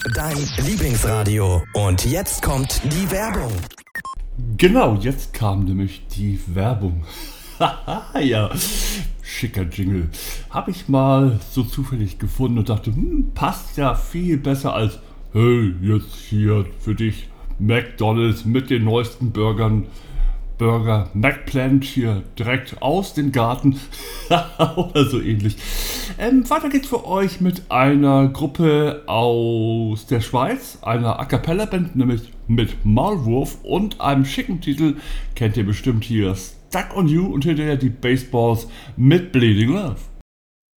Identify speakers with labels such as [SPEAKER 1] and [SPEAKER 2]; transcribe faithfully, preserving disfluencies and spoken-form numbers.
[SPEAKER 1] dein Lieblingsradio. Und jetzt kommt die Werbung.
[SPEAKER 2] Genau, jetzt kam nämlich die Werbung. Haha, ja, schicker Jingle. Habe ich mal so zufällig gefunden und dachte, hm, passt ja viel besser als, hey, jetzt hier für dich McDonald's mit den neuesten Burgern. Burger McPlant hier direkt aus dem Garten oder so ähnlich. Ähm, weiter geht's für euch mit einer Gruppe aus der Schweiz, einer A Cappella Band, nämlich mit Maulwurf und einem schicken Titel, kennt ihr bestimmt hier, Stuck on You und hinterher die Baseballs mit Bleeding Love.